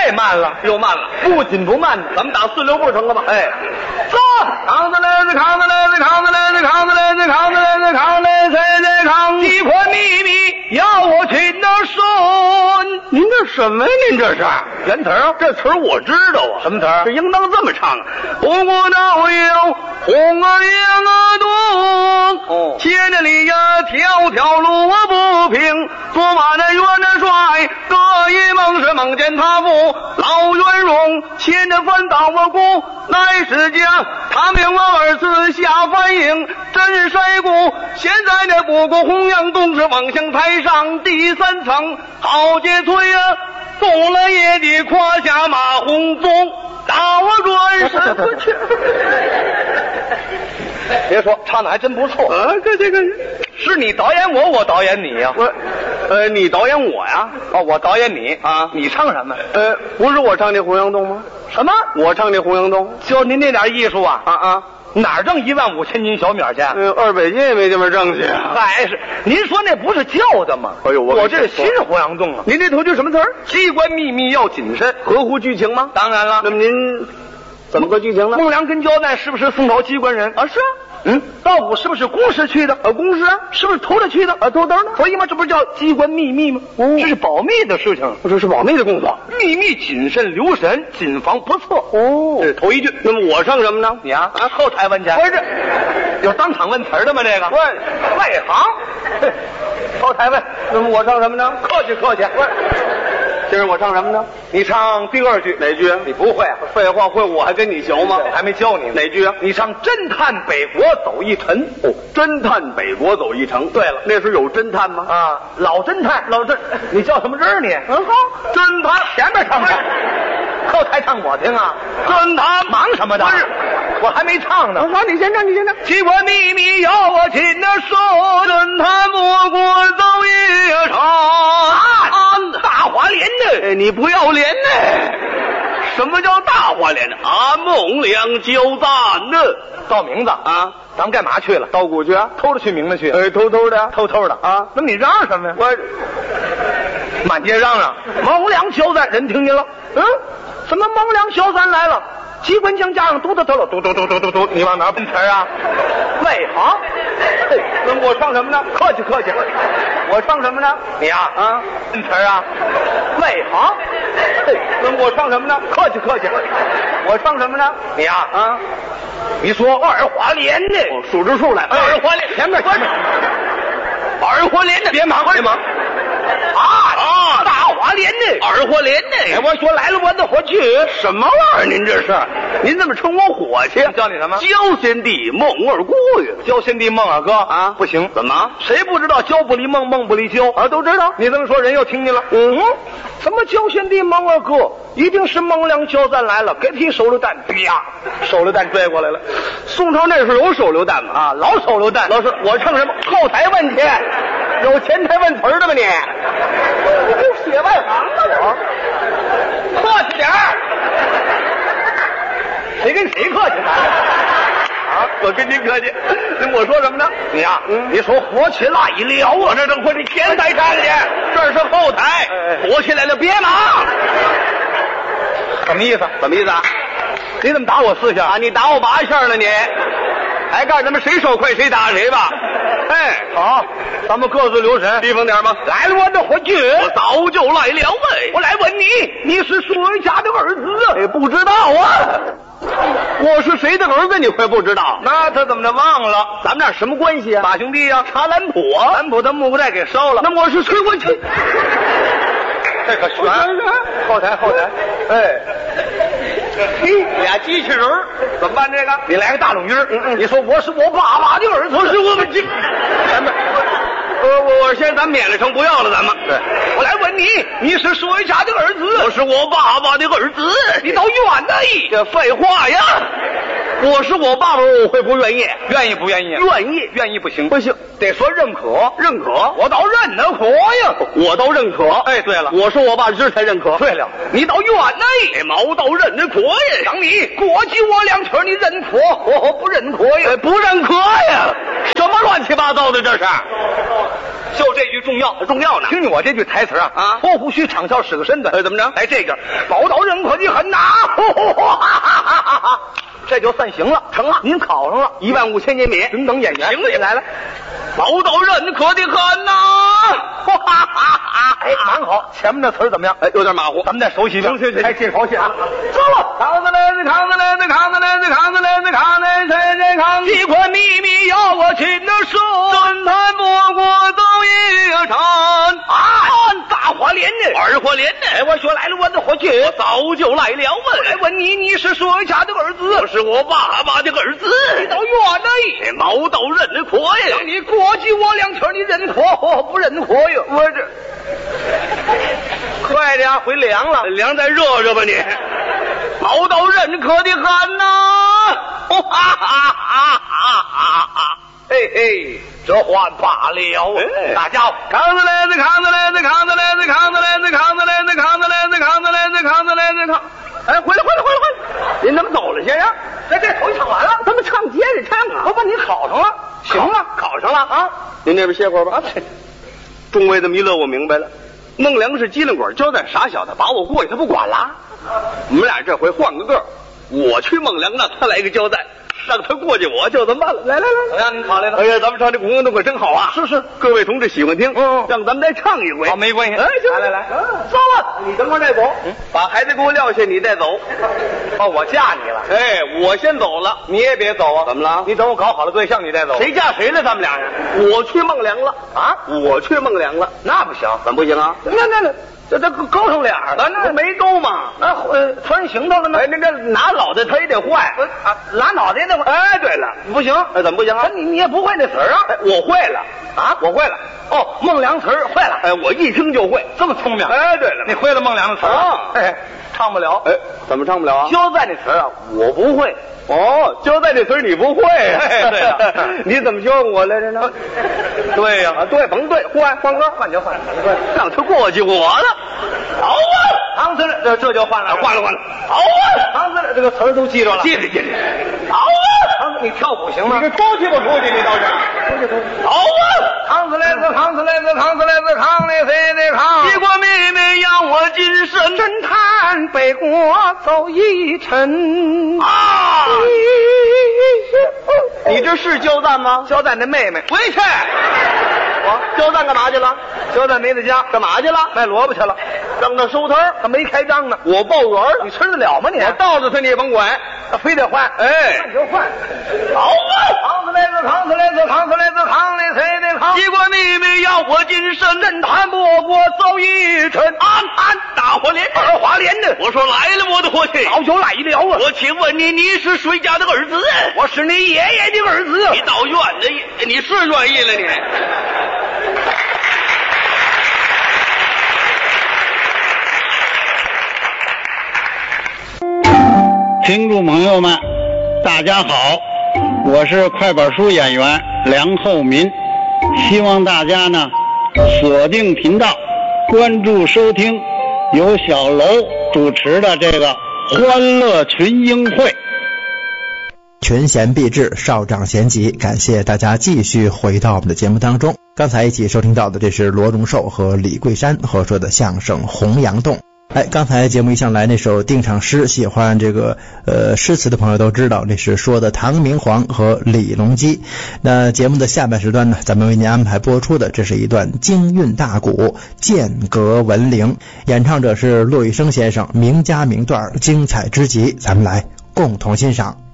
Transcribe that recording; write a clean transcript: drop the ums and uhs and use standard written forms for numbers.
太慢了， 又慢了， 不紧不慢的， 咱们打4、6步成了吧？ 哎， 走，扛着来子，扛着来子，扛着来子，扛着来子，扛着来子，扛着来子，再扛几块秘密要我亲的顺。 您这什么呀？您这是原词儿， 这词儿我知道啊。 什么词儿？ 这应当这么唱啊！红过道有红儿杨儿多， 哦， 千里呀条条路不平。昨晚的元帅各一梦是梦见他父老元荣，前的翻倒我姑乃是将他命我二次下反应真筛骨。现在的不顾洪阳东是望向台上第3层，好节催呀，动了也得胯下马红宗，打我转身不去。 别说，唱的还真不错啊！这个是你导演我，我导演你呀、 你导演我呀？ 哦，我导演你啊？ 你唱什么？ 不是我唱那《洪阳洞》吗？ 什么？ 我唱那《洪阳洞》？ 就您那点艺术啊？ 啊！ 哪儿挣15000斤小米去 ？2北京也没地方挣去。 还是您说那不是叫的吗？ 哎呦， 我这是新洪阳洞啊！ 您这头句什么词儿？ 机关秘密要谨慎， 合乎剧情吗？ 当然了。 那么您怎么个剧情呢？ 孟良跟焦赞是不是宋朝机关人啊？是啊。 道武是不是公事去的？ 公事啊， 是不是偷着去的？ 偷的。 所以嘛，这不是叫机关秘密吗？这是保密的事情， 这是保密的工作， 秘密谨慎留神，谨防不测。 这是头一句。那么我唱什么呢？ 你啊，后台问去。 不是， 有当场问词的吗？这个问外行，后台问。 那么我唱什么呢？ 客气客气。 先生，我唱什么呢？ 你唱第2句。 哪句？ 你不会啊？ 废话，会我还跟你学吗？ 还没教你。 哪句啊？ 你唱侦探北国走一程。 侦探北国走一程。 对了， 那时有侦探吗？ 啊，老侦探，你叫什么人你？ 好，侦探前面唱的，后台唱我听啊。 侦探忙什么的？我还没唱呢。 好，你先唱。 机关秘密要我亲的手， 侦探不过走一程。 大花脸呢？ 你不要脸呢？什么叫大花脸呢？孟良交赞呢？ 盗名字啊？咱们干嘛去了？ 盗股去啊？ 偷着去名字去？ 偷偷的啊？那么你嚷嚷什么呀？ 我满街嚷嚷，孟良交赞，人听见了。什么孟良交赞来了？机关枪加上嘟，你往哪奔词啊？外行。 那么我唱什么呢？ 客气。 我唱什么呢？ 你呀奔词啊？外行。 那么我唱什么呢？ 客气。 我唱什么呢？ 你呀你说二花连呢？ 数着数来。 二花连前面。二花连呢？别忙。大花连呢？ 二花连呢？ 我说来了我的火去。 什么玩意儿？您这是？您怎么称我火去？ 叫你什么？ 焦先帝孟二姑呀。 焦先帝孟二哥啊？不行。 怎么？ 谁不知道焦不离孟，孟不离焦啊？都知道。 你这么说人又听见了。什么焦先帝孟二哥？一定是孟良焦赞来了，给批手榴弹，啪，手榴弹拽过来了。 宋朝那时候有手榴弹吗？ 啊，老手榴弹。 老师，我唱什么？ 后台问去，有前台问词儿的吗你？你这写外行呢我。客气点儿。谁跟谁客气呢？ 我跟您客气。那我说什么呢？ 你呀，你说火起来了，我这正回你前台上去，这是后台，火起来了，别忙。什么意思？你怎么打我4下啊？你打我8下了你？还干什么？谁手快谁打谁吧。 好，咱们各自留神， 提防点吧。 来了我的火炬， 我早就来了我来问你是谁家的儿子？ 不知道啊。我是谁的儿子？你会不知道？ 那他怎么着忘了？ 咱们俩什么关系啊？ 马兄弟呀， 查兰普啊， 兰普的木布袋给烧了。 那我是谁？我去。 这可悬。后台。 俩机器人怎么办？这个你来个大拢音你说我是我爸爸的儿子， 我是我们这。咱们我先咱免了成不要了，咱们。 对，我来问你是谁家的儿子？ 我是我爸爸的儿子。 你倒愿意？ 这废话呀！我是我爸爸，我会不愿意？ 愿意不愿意？愿意不行， 不行， 得说认可。 我倒认得可呀，我倒认可。 对了， 我说我爸这才认可。 对了，你倒愿意？ 毛倒认得可呀。 让你过继我2圈，你认可？我不认可呀， 不认可呀！什么乱七八糟的这是？ 就这句重要，重要呢。 听听我这句台词啊，破胡须长啸使个身段。 怎么着？ 来这个宝岛人可的很呐，这就算行了，成了，您考上了15000年免平等演员。 行了， 来， 宝岛人可的很呐， 哎，蛮好。前面的词儿怎么样？ 哎，有点马虎， 咱们再熟悉一遍。 行， 开这条线啊，走了。 扛子来子，扛子来子，扛子来子，扛子来子，扛来谁扛？ 几块秘密要我亲的手， 真谈不过走一场大花脸呢？ 二花脸呢？ 哎，我说来了，我的伙计， 我早就来了。 问你是谁家的儿子？ 我是我爸爸的儿子。 你到院内， 毛豆认得可呀？ 让你过继我2天，你认可不认可呀？ 我这快点，会凉了， 凉再热热吧你。毛豆认可的很呐， 嘿嘿，这话罢了。大家伙， 扛子来子，扛子来子，扛子来子，扛子来子，扛子来子，扛子来子，扛子来子，扛子来子，扛。哎，回来！您怎么走了去呀？ 这头一唱完了，咱们唱接着唱啊！我把你考上了，行了， 考上了啊！您这边歇会儿吧。众位这么一乐，我明白了。孟良是机灵鬼，交代傻小子，把我过去他不管了。我们俩这回换个个，我去孟良，让他来个交代。让他过去我就这么办了。来， 怎么样？您考虑了？ 哎呀，咱们唱这古风动可真好啊！ 是， 各位同志喜欢听，让咱们再唱一回。 好，没关系。 哎， 来，走了，你等会儿再走。 把孩子给我撂下，你再走。 我嫁你了。 哎，我先走了， 你也别走啊。 怎么了？ 你等我搞好了对象，你再走。 谁嫁谁了？咱们俩人。我去孟良了啊！我去孟良了， 那不行， 怎么不行啊？ 这勾上脸了， 那没勾嘛？ 那穿行头了呢？ 哎，那拿脑袋他也得坏拿脑袋那会儿。 哎，对了， 不行， 怎么不行啊？ 你也不会那词儿啊？ 我会了啊， 我会了。 哦，孟良词儿会了。 哎，我一听就会， 这么聪明。 哎，对了， 你会了孟良的词儿啊？ 哎，唱不了。 哎，怎么唱不了啊？ 交代那词儿啊，我不会。 哦，交代这词儿你不会啊？对了，你怎么教我来着呢？ 对呀， 对，甭对，换歌， 换， 让他过去我了。好啊， 唐词这就换了。 好啊， 唐词这个词儿都记着了。 记着。好啊， 唐词你跳舞行吗？ 你出去不出去？你倒是。好啊， 唐词来自，扛的谁的扛？ 一国妹妹让我今生侦探北国走一程啊！你这是交代吗？ 交代那妹妹回去。我交代干嘛去了？ 交代没在家， 干嘛去了？ 卖萝卜去了。 让他收摊儿， 他没开张呢。 我报员了， 你吃得了吗你？ 我倒着他你也甭管， 他非得换。 哎， 那就换。 好啊！ 扛的谁的扛？ 一国妹妹要我今生侦探不过走一程， 大花脸二花脸呢？ 我说来了，我的伙计， 早就来了啊！ 我请问你是谁家的儿子？ 我是你爷爷的儿子。 你倒愿的，你是愿意了你。 听众朋友们，大家好，我是快板书演员梁厚民，希望大家呢锁定频道，关注收听由小楼主持的这个欢乐群英会。 群贤毕至，少长咸集，感谢大家继续回到我们的节目当中。刚才一起收听到的，这是罗荣寿和李桂山合说的相声《洪阳洞》。刚才节目一上来那首定场诗，喜欢这个诗词的朋友都知道，那是说的唐明皇和李隆基。那节目的下半时段呢，咱们为您安排播出的，这是一段京韵大鼓间隔文铃，演唱者是骆玉笙先生，名家名段，精彩之极，咱们来共同欣赏。